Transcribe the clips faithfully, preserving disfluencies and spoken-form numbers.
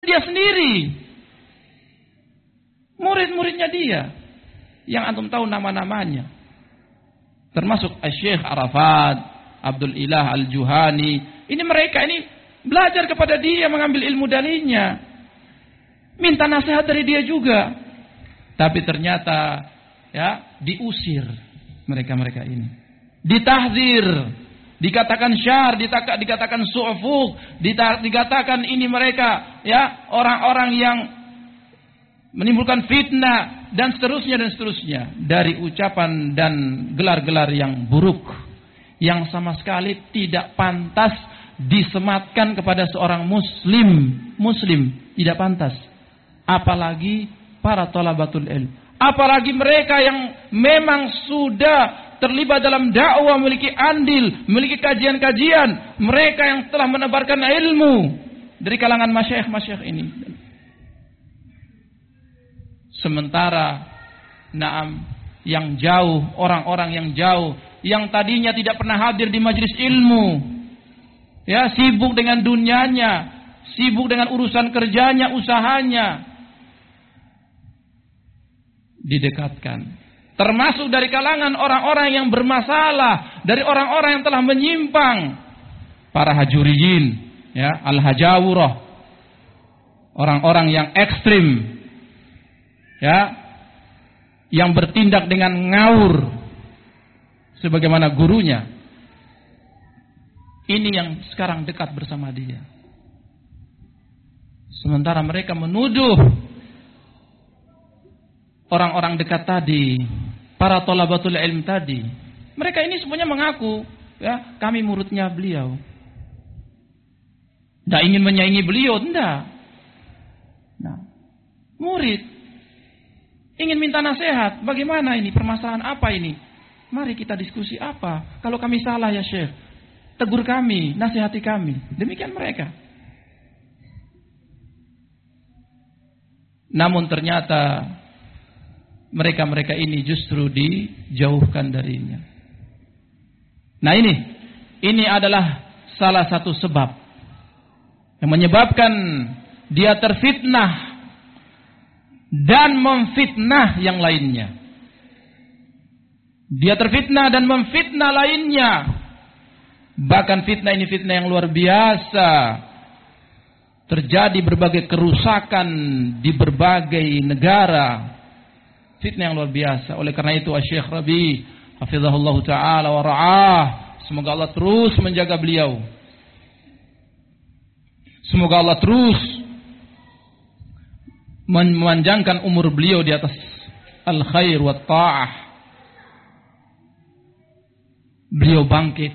dia sendiri. Murid-muridnya dia. Yang antum tahu nama-namanya. Termasuk Syekh Arafat, Abdul Ilah Al-Juhani. Ini mereka ini belajar kepada dia, mengambil ilmu darinya. Minta nasihat dari dia juga. Tapi ternyata ya diusir mereka-mereka ini. Ditahzir, dikatakan syar, dikatakan su'fuq, dikatakan ini mereka ya orang-orang yang menimbulkan fitnah dan seterusnya dan seterusnya dari ucapan dan gelar-gelar yang buruk yang sama sekali tidak pantas disematkan kepada seorang muslim, muslim tidak pantas. Apalagi para thalabatul ilm, apalagi mereka yang memang sudah terlibat dalam dakwah, memiliki andil, memiliki kajian-kajian, mereka yang telah menebarkan ilmu dari kalangan masyayikh-masyayikh ini. Sementara naam yang jauh, orang-orang yang jauh, yang tadinya tidak pernah hadir di majelis ilmu, ya sibuk dengan dunianya, sibuk dengan urusan kerjanya, usahanya, didekatkan. Termasuk dari kalangan orang-orang yang bermasalah, dari orang-orang yang telah menyimpang, para hajuriyin, ya, al-hajawurah, orang-orang yang ekstrim, ya, yang bertindak dengan ngawur sebagaimana gurunya. Ini yang sekarang dekat bersama dia. Sementara mereka menuduh orang-orang dekat tadi, para thalabatul ilm tadi, mereka ini semuanya mengaku, ya, kami muridnya beliau. Tidak ingin menyaingi beliau, tidak. Nah, murid ingin minta nasihat, bagaimana ini, permasalahan apa ini? Mari kita diskusi apa. Kalau kami salah ya Syekh, tegur kami, nasihati kami. Demikian mereka. Namun ternyata mereka-mereka ini justru dijauhkan darinya. Nah ini, ini adalah salah satu sebab yang menyebabkan dia terfitnah dan memfitnah yang lainnya. Dia terfitnah dan memfitnah lainnya. Bahkan fitnah ini fitnah yang luar biasa. Terjadi berbagai kerusakan di berbagai negara. Fitnah yang luar biasa. Oleh karena itu Syekh Rabi hafizahullah ta'ala wa ra'ah, semoga Allah terus menjaga beliau. Semoga Allah terus memanjangkan umur beliau di atas al-khair wa ta'ah. Beliau bangkit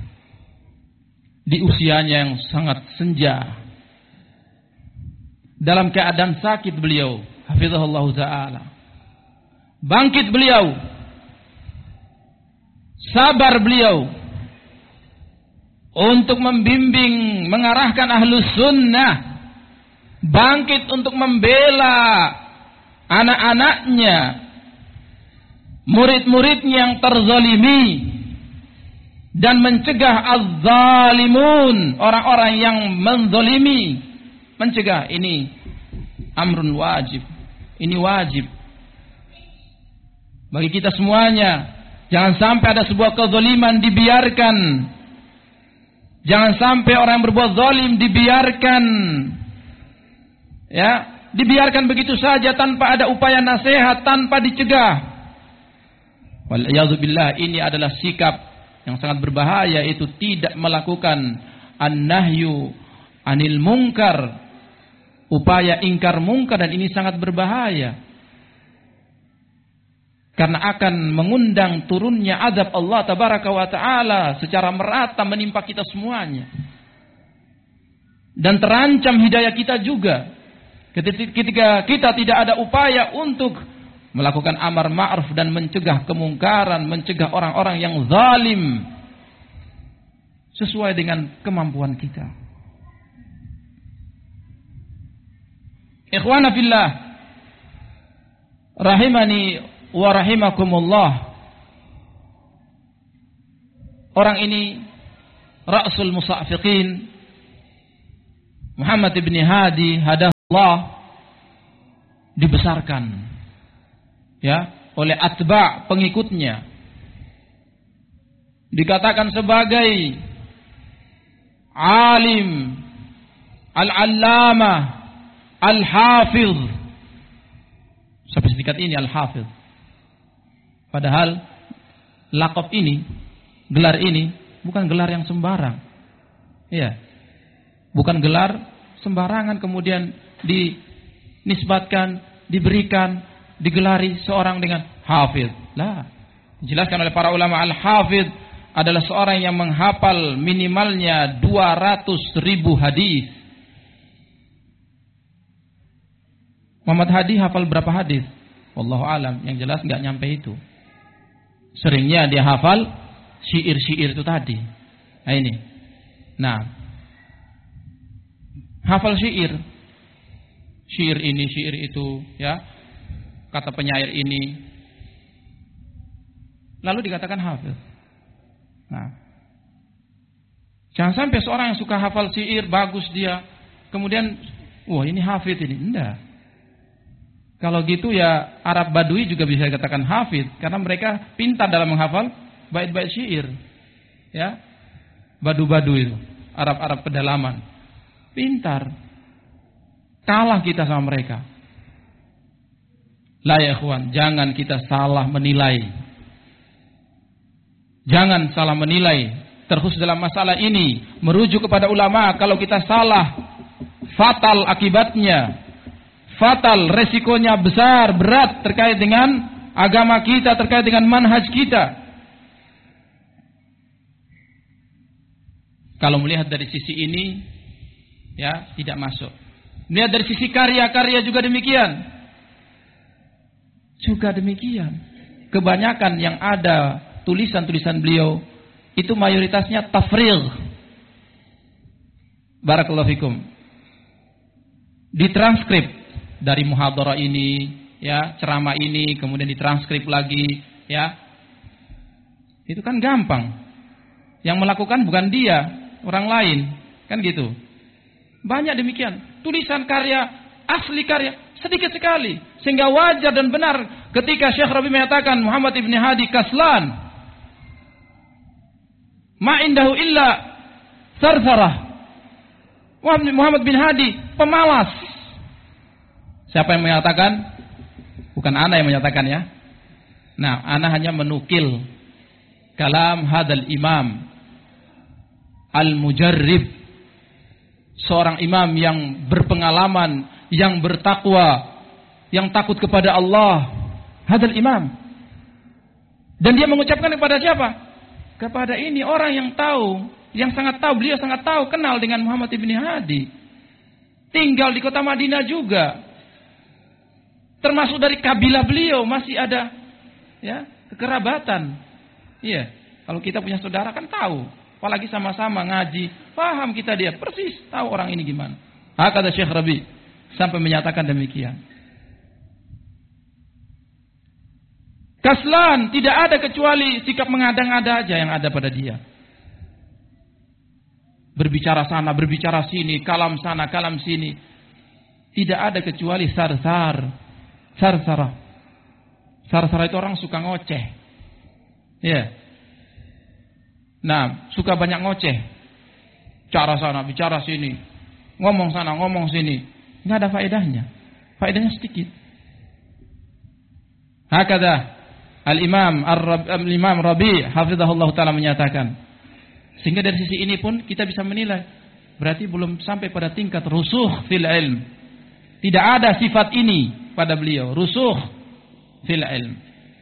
di usianya yang sangat senja, dalam keadaan sakit beliau, hafizahullah ta'ala. Bangkit beliau, sabar beliau untuk membimbing, mengarahkan ahlus sunnah, bangkit untuk membela anak-anaknya, murid-muridnya yang terzalimi, dan mencegah az-zalimun, orang-orang yang menzalimi, mencegah. Ini amrun wajib, ini wajib bagi kita semuanya. Jangan sampai ada sebuah kezaliman dibiarkan. Jangan sampai orang yang berbuat zalim dibiarkan, ya, dibiarkan begitu saja tanpa ada upaya nasihat, tanpa dicegah. Wal'iyadzubillah, ini adalah sikap yang sangat berbahaya, itu tidak melakukan an-nahyu anil munkar, upaya ingkar mungkar, dan ini sangat berbahaya. Karena akan mengundang turunnya azab Allah tabaraka wa ta'ala secara merata menimpa kita semuanya. Dan terancam hidayah kita juga. Ketika kita tidak ada upaya untuk melakukan amar ma'ruf dan mencegah kemungkaran, mencegah orang-orang yang zalim sesuai dengan kemampuan kita. Ikhwana fillah, rahimani wa rahimakumullah. Orang ini Ra'sul Musafiqin Muhammad ibn Hadi hadah Allah dibesarkan ya oleh atba' pengikutnya, dikatakan sebagai alim, al-allamah, al-hafiz, sampai setingkat ini al-hafiz. Padahal laqab ini, gelar ini bukan gelar yang sembarang. Iya. Bukan gelar sembarangan kemudian dinisbatkan, diberikan, digelari seorang dengan hafiz. Lah, dijelaskan oleh para ulama al-hafiz adalah seorang yang menghafal minimalnya dua ratus ribu hadis. Muhammad Hadi hafal berapa hadis? Wallahu alam, yang jelas enggak nyampe itu. Seringnya dia hafal syair-syair itu tadi. Nah ini. Nah, hafal syair. Syair ini, syair itu, ya. Kata penyair ini. Lalu dikatakan hafiz. Nah. Jangan sampai seorang yang suka hafal syair, bagus dia, kemudian, wah ini hafiz ini. Enggak. Kalau gitu ya Arab Badui juga bisa dikatakan hafid, karena mereka pintar dalam menghafal bait-bait syair. Ya. Badu-badu itu, Arab-Arab pedalaman. Pintar. Kalah kita sama mereka. La ya ikhwan, jangan kita salah menilai. Jangan salah menilai, terkhusus dalam masalah ini, merujuk kepada ulama. Kalau kita salah, fatal akibatnya. Fatal, resikonya besar, berat terkait dengan agama kita, terkait dengan manhaj kita. Kalau melihat dari sisi ini, ya tidak masuk. Melihat dari sisi karya-karya juga demikian. Juga demikian. Kebanyakan yang ada tulisan-tulisan beliau itu mayoritasnya tafrigh. Barakallahu fikum. Ditranskrip dari muhadharah ini, ya, ceramah ini, kemudian ditranskrip lagi, ya. Itu kan gampang. Yang melakukan bukan dia, orang lain, kan gitu. Banyak demikian. Tulisan karya, asli karya, sedikit sekali. Sehingga wajar dan benar ketika Syekh Rabi menyatakan Muhammad ibn Hadi kaslan. Ma indahu illa sarsarah. Muhammad bin Hadi pemalas. Siapa yang menyatakan? Bukan ana yang menyatakan ya. Nah, ana hanya menukil kalam hadal imam al-mujarrib, seorang imam yang berpengalaman, yang bertakwa, yang takut kepada Allah. Hadal imam. Dan dia mengucapkan kepada siapa? Kepada ini orang yang tahu, yang sangat tahu, beliau sangat tahu, kenal dengan Muhammad ibn Hadi. Tinggal di kota Madinah juga. Termasuk dari kabilah beliau masih ada ya kekerabatan. Iya, kalau kita punya saudara kan tahu, apalagi sama-sama ngaji, paham kita dia persis tahu orang ini gimana. Ah, kata Syekh Rabi sampai menyatakan demikian. Kaslan, tidak ada kecuali sikap mengada-ngada aja yang ada pada dia. Berbicara sana, berbicara sini, kalam sana, kalam sini. Tidak ada kecuali sarsar. Sarsara. Sarsara itu orang suka ngoceh. Ya. Nah, suka banyak ngoceh. Bicara sana, bicara sini. Ngomong sana, ngomong sini. Enggak ada faedahnya. Faedahnya sedikit. Hakada Al-Imam Al-Imam Rabi' hafizahullah taala menyatakan. Sehingga dari sisi ini pun kita bisa menilai, berarti belum sampai pada tingkat rusuh fil ilm. Tidak ada sifat ini pada beliau, rusuh fil ilm.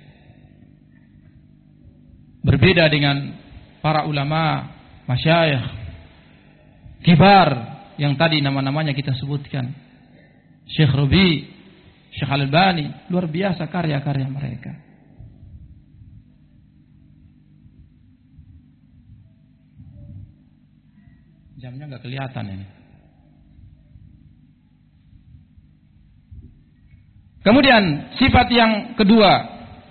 Berbeda dengan para ulama, masyayikh kibar yang tadi nama-namanya kita sebutkan. Syekh Rabi', Syekh Al-Albani, luar biasa karya-karya mereka. Jamnya nggak kelihatan ini. Kemudian sifat yang kedua,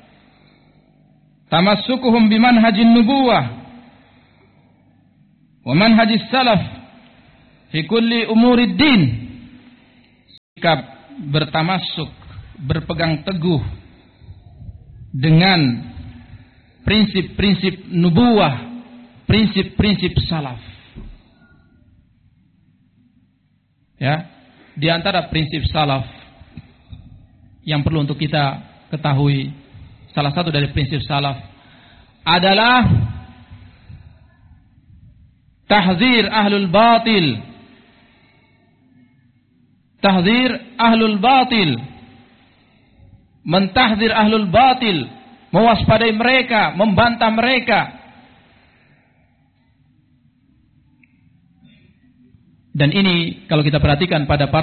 tamassukuhum bimanhajin nubuwah wa manhajis salaf fi kulli umurid din. sikap bertamasuk, berpegang teguh dengan prinsip-prinsip nubuwah, prinsip-prinsip salaf. Ya, di antara prinsip salaf yang perlu untuk kita ketahui, salah satu dari prinsip salaf adalah tahzir ahlul batil. Tahzir ahlul batil, mentahzir ahlul batil, mewaspadai mereka, membantah mereka. Dan ini kalau kita perhatikan pada para